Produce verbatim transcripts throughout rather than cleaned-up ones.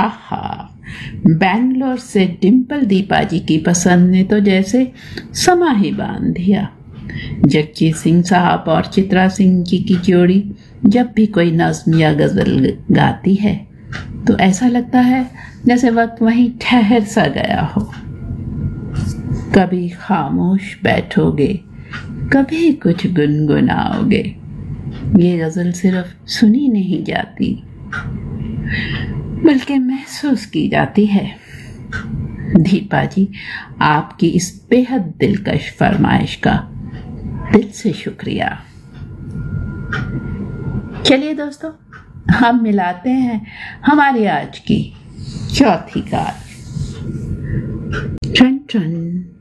आहा, बैंगलोर से डिम्पल दीपा जी की पसंद ने तो जैसे समा ही बांध दिया। जगजीत सिंह साहब और चित्रा सिंह जी की जोड़ी जब भी कोई नज्म या गजल गाती है तो ऐसा लगता है जैसे वक्त वहीं ठहर सा गया हो। कभी खामोश बैठोगे, कभी कुछ गुनगुनाओगे। ये गजल सिर्फ सुनी नहीं जाती बल्कि महसूस की जाती है। दीपा जी, आपकी इस बेहद दिलकश फरमाइश का दिल से शुक्रिया। चलिए दोस्तों, हम मिलाते हैं हमारी आज की चौथी car. Ton ton.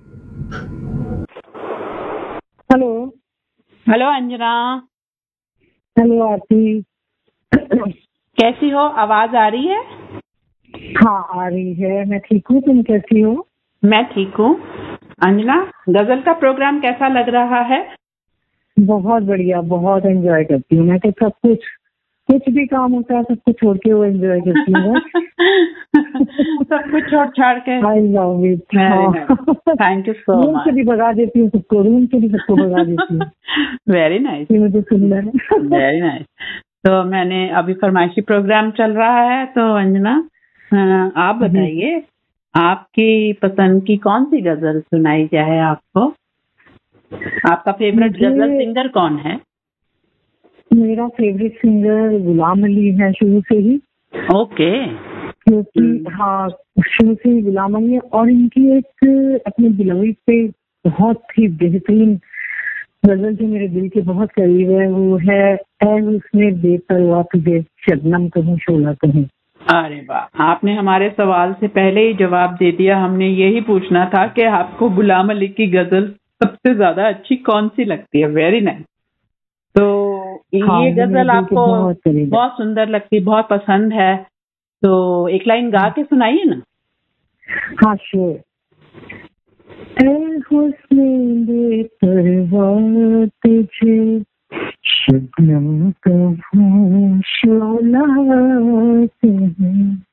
Hello hello Anjana. Hello आरती, कैसी हो? आवाज आ रही है? हाँ आ रही है। मैं ठीक हूँ, तुम कैसी हो? मैं ठीक हूँ। अंजना, गजल का प्रोग्राम कैसा लग रहा है? बहुत बढ़िया, बहुत एंजॉय करती हूँ मैं तो। सब कुछ कुछ भी काम होता है सब कुछ छोड़ के वो एंजॉय करती हूँ। सब कुछ छोड़ छाड़ के। I love it. Thank you so room much. से भी भगा देती हूँ सबको, रूम से भी सबको भगा देती हूँ। वेरी नाइस, मुझे सुंदर है। Very nice. तो मैंने अभी फरमाइशी प्रोग्राम चल रहा है, तो अंजना आप बताइए आपकी पसंद की कौन सी गजल सुनाई जाए आपको? आपका फेवरेट गजल सिंगर कौन है? मेरा फेवरेट सिंगर गुलाम अली है शुरू से ही। ओके। क्योंकि हाँ, शुरू से ही गुलाम अली है और इनकी एक अपने दिलवी पे बहुत ही बेहतरीन गजल जो मेरे दिल के बहुत करीब है, वो है ऐ उसने बेपरवाह तुझे शबनम कहूँ शोला कहूँ। अरे वाह, आपने हमारे सवाल से पहले ही जवाब दे दिया। हमने यही पूछना था कि आपको गुलाम अली की गजल सबसे ज्यादा अच्छी कौन सी लगती है। Very nice. तो हाँ, ये गजल आपको बहुत, बहुत सुंदर लगती, बहुत पसंद है, तो एक लाइन गा के सुनाइए ना। हाँ श्योर। ऐ हुस्ने बेपरवाह तुझे शबनम कहूँ शोला कहूँ।